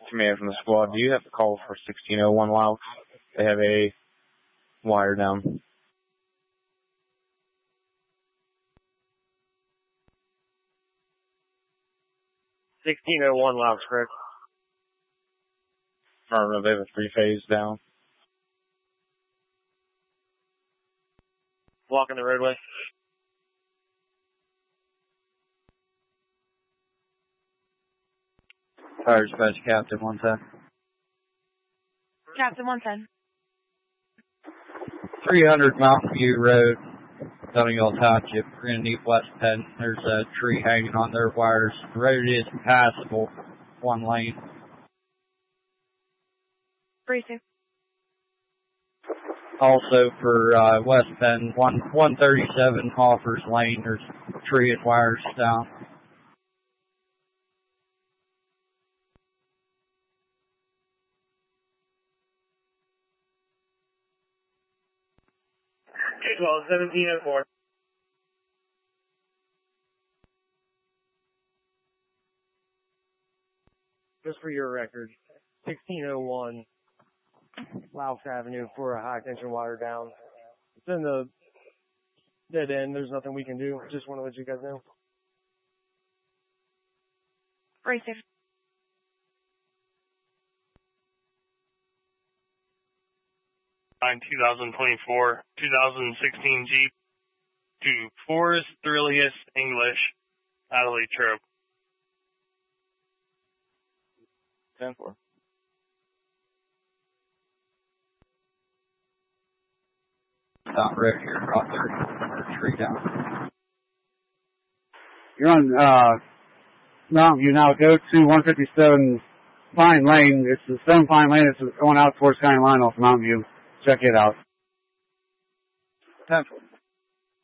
Command from the squad, do you have to call for 1601 Loucks? They have a wire down. 1601 Loucks, correct? Affirmative, they have a 3-phase down. Blocking the roadway. Fire dispatch, Captain 110. Captain 110. 300 Mountain View Road, Dunnigal Township. We're going to need West Penn. There's a tree hanging on their wires. The road is impassable, one lane. Briefing. Also for West Penn, 137 Hoffers Lane. There's tree and wires down. Well, 1704. Just for your record, 1601 Loucks Avenue for a high tension wire down. It's in the dead end. There's nothing we can do. Just want to let you guys know. Briefing. 2024, 2016 Jeep to Forrest Thrillius English, Adelaide Trope. 10-4. Stop right here, drop 30, tree down. You're on Mountain View now. Go to 157 Pine Lane. It's the 7 Pine Lane. It's going out towards County Line off Mountain View. Check it out. 10-4.